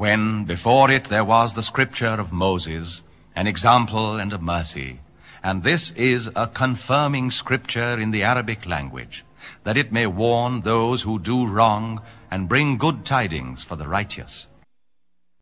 when before it there was the scripture of Moses, an example and a mercy. And this is a confirming scripture in the Arabic language, that it may warn those who do wrong and bring good tidings for the righteous.